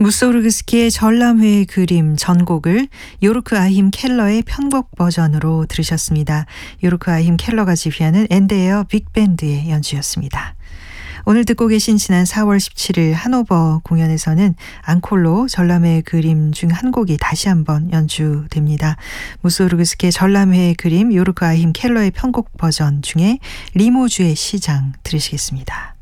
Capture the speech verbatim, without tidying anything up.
무소르그스키의 전람회의 그림 전곡을 요르크 아힘 켈러의 편곡 버전으로 들으셨습니다. 요르크 아힘 켈러가 지휘하는 엔데어 빅밴드의 연주였습니다. 오늘 듣고 계신 지난 사월 십칠일 하노버 공연에서는 앙콜로 전람회의 그림 중 한 곡이 다시 한번 연주됩니다. 무소르그스키의 전람회의 그림 요르크 아힘 켈러의 편곡 버전 중에 리모주의 시장 들으시겠습니다.